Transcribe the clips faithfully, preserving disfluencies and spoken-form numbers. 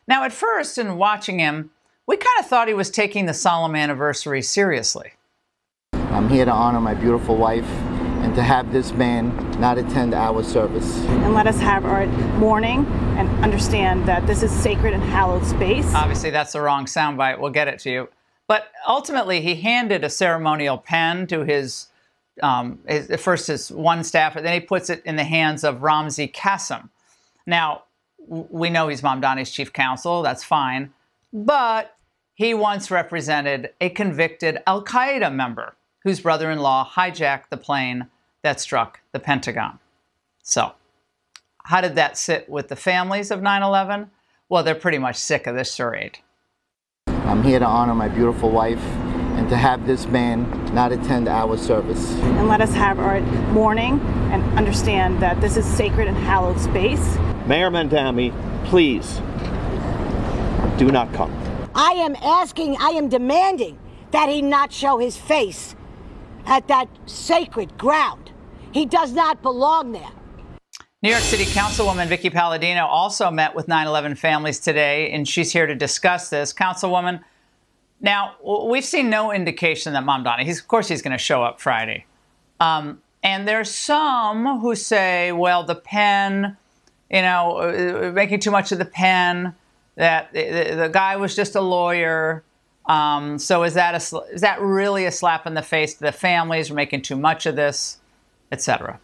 Now, at first, in watching him, we kind of thought he was taking the solemn anniversary seriously. I'm here to honor my beautiful wife and to have this man not attend our service. And let us have our mourning and understand that this is sacred and hallowed space. Obviously, that's the wrong soundbite. We'll get it to you. But ultimately, he handed a ceremonial pen to his, um, his first his one staff, and then he puts it in the hands of Ramzi Kassem. Now, we know he's Mamdani's chief counsel. That's fine. But he once represented a convicted al-Qaeda member whose brother-in-law hijacked the plane that struck the Pentagon. So, how did that sit with the families of nine eleven? Well, they're pretty much sick of this charade. I'm here to honor my beautiful wife and to have this man not attend our service. And let us have our mourning and understand that this is sacred and hallowed space. Mayor Mamdani, please do not come. I am asking, I am demanding that he not show his face at that sacred ground. He does not belong there. New York City Councilwoman Vicky Palladino also met with nine eleven families today, and she's here to discuss this. Councilwoman, now, we've seen no indication that Mamdani, he's, of course he's going to show up Friday. Um, and there's some who say, well, the pen, you know, making too much of the pen, that the, the guy was just a lawyer. Um, so is that a, is that really a slap in the face to the families? We're making too much of this, et cetera.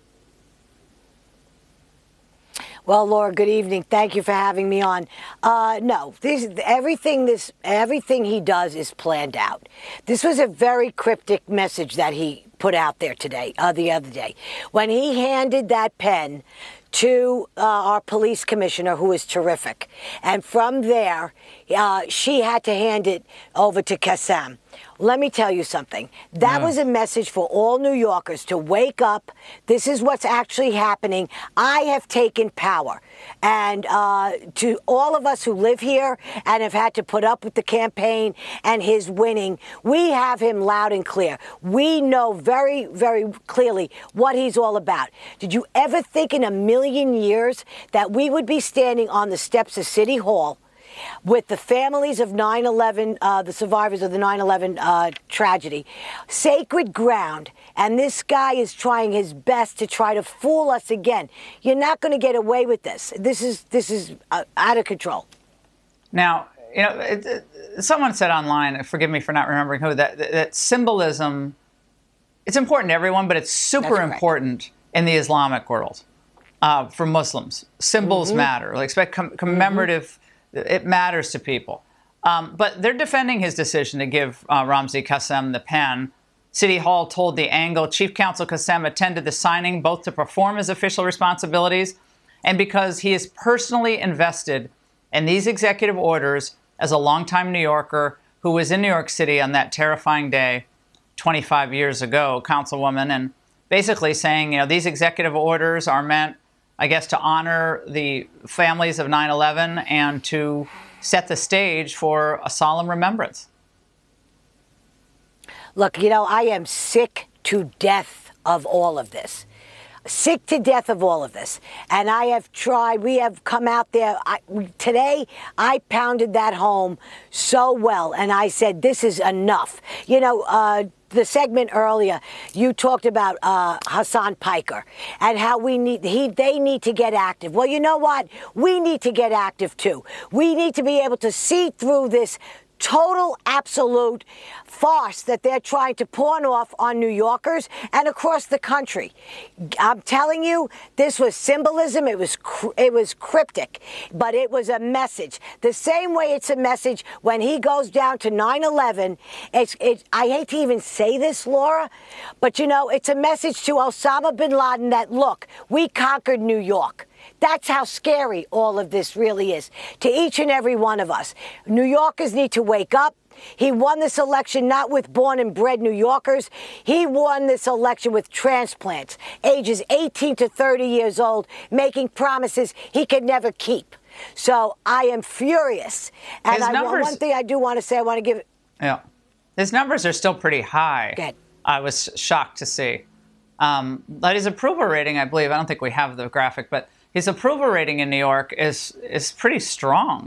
Well, Laura, good evening. Thank you for having me on. Uh, no, this, everything this everything he does is planned out. This was a very cryptic message that he put out there today, uh, the other day, when he handed that pen to uh, our police commissioner, who is terrific. And from there, uh, she had to hand it over to Kassem. Let me tell you something. That yeah. was a message for all New Yorkers to wake up. This is what's actually happening. I have taken power. And uh, to all of us who live here and have had to put up with the campaign and his winning, we have him loud and clear. We know very, very clearly what he's all about. Did you ever think in a million years that we would be standing on the steps of City Hall with the families of nine eleven, uh, the survivors of the nine eleven uh, tragedy, sacred ground, and this guy is trying his best to try to fool us again? You're not going to get away with this. This is this is uh, out of control. Now, you know, it, it, someone said online, forgive me for not remembering who, that, that symbolism, it's important to everyone, but it's super important in the Islamic world uh, for Muslims. Symbols mm-hmm. matter. Like, expect com- commemorative. Mm-hmm. It matters to people. Um, but they're defending his decision to give uh, Ramzi Kassem the pen. City Hall told The Angle Chief Counsel Kassem attended the signing both to perform his official responsibilities and because he is personally invested in these executive orders as a longtime New Yorker who was in New York City on that terrifying day twenty-five years ago, Councilwoman, and basically saying, you know, these executive orders are meant, I guess, to honor the families of nine eleven and to set the stage for a solemn remembrance. Look, you know, I am sick to death of all of this. Sick to death of all of this. And I have tried, we have come out there. I, today, I pounded that home so well. And I said, this is enough. You know, uh, the segment earlier, you talked about uh, Hassan Piker and how we need, he, they need to get active. Well, you know what? We need to get active, too. We need to be able to see through this total, absolute farce that they're trying to pawn off on New Yorkers and across the country. I'm telling you, this was symbolism. It was it was cryptic, but it was a message. The same way it's a message when he goes down to nine eleven. It's, it, I hate to even say this, Laura, but, you know, it's a message to Osama bin Laden that, look, we conquered New York. That's how scary all of this really is to each and every one of us. New Yorkers need to wake up. He won this election not with born and bred New Yorkers. He won this election with transplants, ages eighteen to thirty years old, making promises he could never keep. So I am furious. And His I, numbers, one thing I do want to say, I want to give... Yeah. His numbers are still pretty high. Good. I was shocked to see. Um, but his approval rating, I believe, I don't think we have the graphic, but his approval rating in New York is is pretty strong.